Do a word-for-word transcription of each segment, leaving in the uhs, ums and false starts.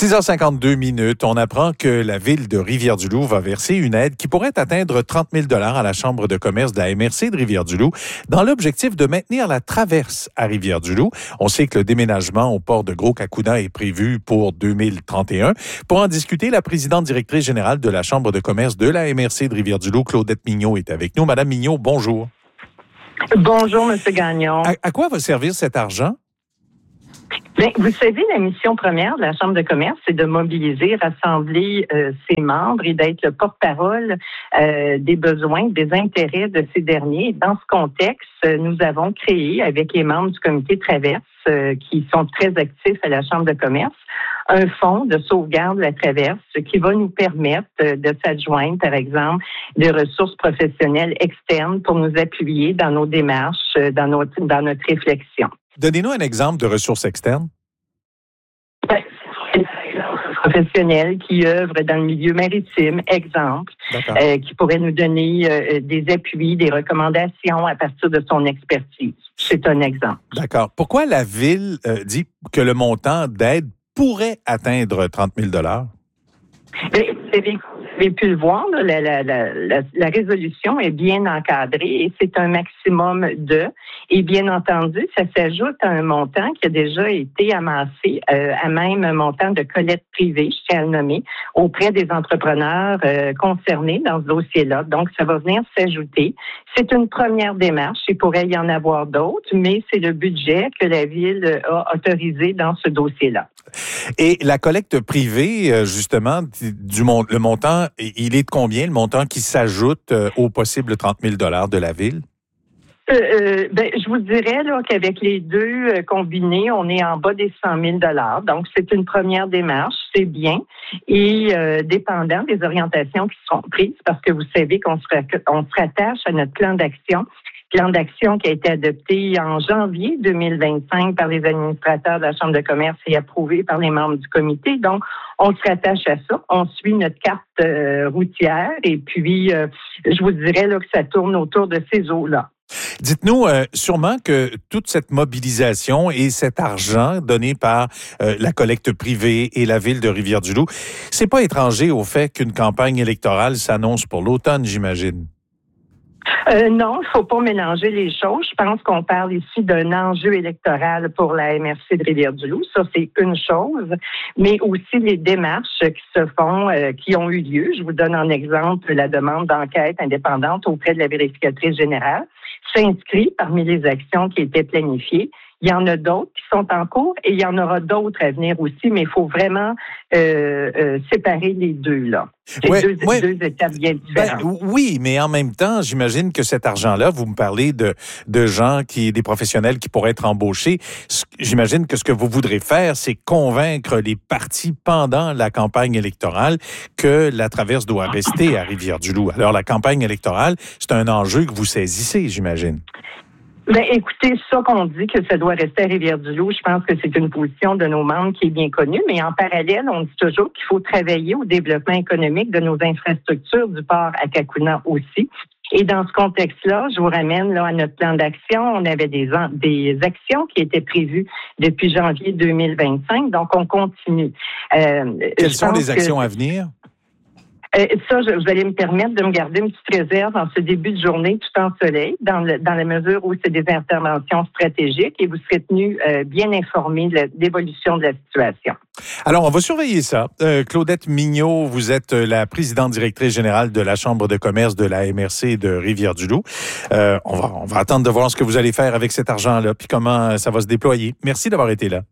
six heures cinquante-deux minutes, on apprend que la ville de Rivière-du-Loup va verser une aide qui pourrait atteindre trente mille dollars à la Chambre de commerce de la M R C de Rivière-du-Loup dans l'objectif de maintenir la traverse à Rivière-du-Loup. On sait que le déménagement au port de Gros-Cacouna est prévu pour deux mille trente et un. Pour en discuter, la présidente directrice générale de la Chambre de commerce de la M R C de Rivière-du-Loup, Claudette Mignot, est avec nous. Madame Mignot, bonjour. Bonjour, M. Gagnon. À, à quoi va servir cet argent? Bien, vous savez, la mission première de la Chambre de commerce, c'est de mobiliser, rassembler euh, ses membres et d'être le porte-parole euh, des besoins, des intérêts de ces derniers. Dans ce contexte, nous avons créé, avec les membres du comité Traverse, euh, qui sont très actifs à la Chambre de commerce, un fonds de sauvegarde de la traverse qui va nous permettre de s'adjoindre, par exemple, des ressources professionnelles externes pour nous appuyer dans nos démarches, dans notre, dans notre réflexion. Donnez-nous un exemple de ressources externes. Ben, professionnels qui œuvrent dans le milieu maritime, exemple, euh, qui pourrait nous donner euh, des appuis, des recommandations à partir de son expertise. C'est un exemple. D'accord. Pourquoi la Ville euh, dit que le montant d'aide pourrait atteindre trente mille dollars? Bien, vous avez, vous avez pu le voir, là, la, la, la, la, la résolution est bien encadrée et c'est un maximum de. Et bien entendu, ça s'ajoute à un montant qui a déjà été amassé euh, à même un montant de collecte privée, je tiens à le nommer, auprès des entrepreneurs euh, concernés dans ce dossier-là. Donc, ça va venir s'ajouter. C'est une première démarche. Il pourrait y en avoir d'autres, mais c'est le budget que la Ville a autorisé dans ce dossier-là. Et la collecte privée, justement, du mon- le montant, il est de combien, le montant qui s'ajoute au possible trente mille dollars de la Ville? Euh, euh, ben, je vous dirais là, qu'avec les deux euh, combinés, on est en bas des cent mille dollars. Donc, c'est une première démarche, c'est bien. Et euh, dépendant des orientations qui seront prises, parce que vous savez qu'on se, on se rattache à notre plan d'action, plan d'action qui a été adopté en janvier deux mille vingt-cinq par les administrateurs de la Chambre de commerce et approuvé par les membres du comité. Donc, on se rattache à ça. On suit notre carte euh, routière et puis, euh, je vous dirais là, que ça tourne autour de ces eaux-là. Dites-nous, euh, sûrement que toute cette mobilisation et cet argent donné par euh, la collecte privée et la Ville de Rivière-du-Loup, c'est pas étranger au fait qu'une campagne électorale s'annonce pour l'automne, j'imagine. Euh, non, il ne faut pas mélanger les choses. Je pense qu'on parle ici d'un enjeu électoral pour la M R C de Rivière-du-Loup. Ça, c'est une chose. Mais aussi les démarches qui se font, euh, qui ont eu lieu. Je vous donne en exemple la demande d'enquête indépendante auprès de la vérificatrice générale. S'inscrit parmi les actions qui étaient planifiées. Il y en a d'autres qui sont en cours et il y en aura d'autres à venir aussi, mais il faut vraiment euh, euh, séparer les deux, là. C'est ouais, deux, ouais. deux étapes bien différentes. Ben, oui, mais en même temps, j'imagine que cet argent-là, vous me parlez de, de gens, qui, des professionnels qui pourraient être embauchés. J'imagine que ce que vous voudrez faire, c'est convaincre les partis pendant la campagne électorale que la traverse doit rester à Rivière-du-Loup. Alors, la campagne électorale, c'est un enjeu que vous saisissez, j'imagine. Ben, écoutez, ça qu'on dit que ça doit rester à Rivière-du-Loup, je pense que c'est une position de nos membres qui est bien connue, mais en parallèle, on dit toujours qu'il faut travailler au développement économique de nos infrastructures du port à Cacouna aussi. Et dans ce contexte-là, je vous ramène là à notre plan d'action. On avait des, des actions qui étaient prévues depuis janvier deux mille vingt-cinq, donc on continue. Euh, Quelles sont les actions que... à venir? Euh, ça, je, vous allez me permettre de me garder une petite réserve en ce début de journée tout en soleil, dans, le, dans la mesure où c'est des interventions stratégiques et vous serez tenu euh, bien informé de l'évolution de la situation. Alors, on va surveiller ça. Euh, Claudette Mignot, vous êtes la présidente directrice générale de la Chambre de commerce de la M R C de Rivière-du-Loup. Euh, on va, on va attendre de voir ce que vous allez faire avec cet argent-là, puis comment ça va se déployer. Merci d'avoir été là.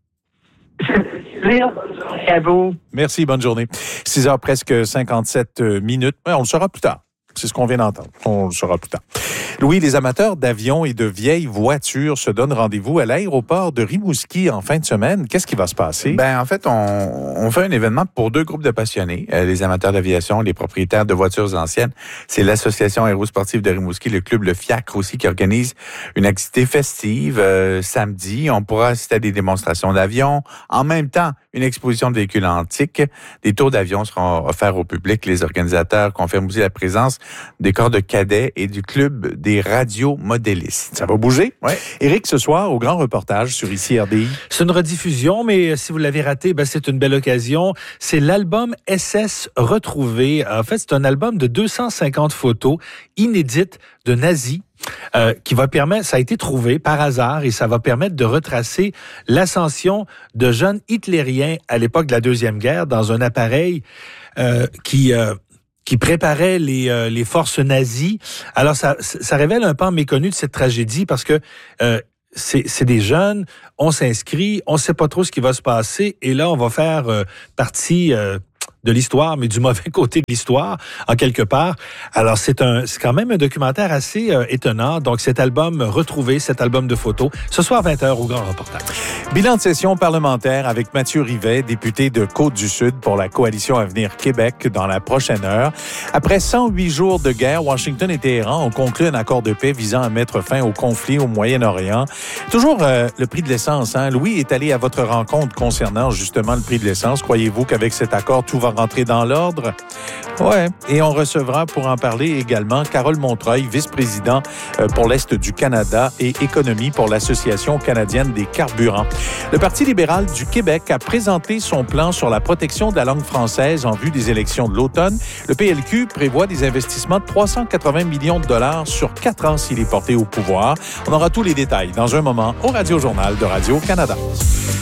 À vous. Merci, bonne journée. six heures presque cinquante-sept minutes. On le saura plus tard. C'est ce qu'on vient d'entendre. On le saura plus tard. Louis, les amateurs d'avions et de vieilles voitures se donnent rendez-vous à l'aéroport de Rimouski en fin de semaine. Qu'est-ce qui va se passer? Ben, en fait, on, on fait un événement pour deux groupes de passionnés, euh, les amateurs d'aviation, les propriétaires de voitures anciennes. C'est l'Association aérosportive de Rimouski, le club Le Fiacre aussi, qui organise une activité festive euh, samedi. On pourra assister à des démonstrations d'avions. En même temps, une exposition de véhicules antiques. Des tours d'avion seront offerts au public. Les organisateurs confirment aussi la présence des corps de cadets et du club des radiomodélistes. Ça va bouger? Oui. Éric, ce soir, au grand reportage sur Ici R D I. C'est une rediffusion, mais si vous l'avez raté, ben c'est une belle occasion. C'est l'album S S Retrouvé. En fait, c'est un album de deux cent cinquante photos inédites de nazis. Euh, qui va permettre, ça a été trouvé par hasard et ça va permettre de retracer l'ascension de jeunes hitlériens à l'époque de la Deuxième Guerre dans un appareil euh, qui... Euh, qui préparait les, euh, les forces nazies. Alors, ça, ça révèle un pan méconnu de cette tragédie parce que euh, c'est, c'est des jeunes, on s'inscrit, on ne sait pas trop ce qui va se passer et là, on va faire euh, partie... Euh, de l'histoire, mais du mauvais côté de l'histoire, en quelque part. Alors, c'est un, c'est quand même un documentaire assez euh, étonnant. Donc, cet album retrouvé, cet album de photos, ce soir vingt heures au Grand Reportage. Bilan de session parlementaire avec Mathieu Rivet, député de Côte-du-Sud pour la Coalition Avenir Québec dans la prochaine heure. Après cent huit jours de guerre, Washington et Téhéran ont conclu un accord de paix visant à mettre fin au conflit au Moyen-Orient. Toujours euh, le prix de l'essence, hein? Louis est allé à votre rencontre concernant justement le prix de l'essence. Croyez-vous qu'avec cet accord, tout va rentrer dans l'ordre? Ouais. Et on recevra pour en parler également Carole Montreuil, vice-président pour l'Est du Canada et économie pour l'Association canadienne des carburants. Le Parti libéral du Québec a présenté son plan sur la protection de la langue française en vue des élections de l'automne. Le P L Q prévoit des investissements de trois cent quatre-vingts millions de dollars sur quatre ans s'il est porté au pouvoir. On aura tous les détails dans un moment au Radio Journal de Radio-Canada.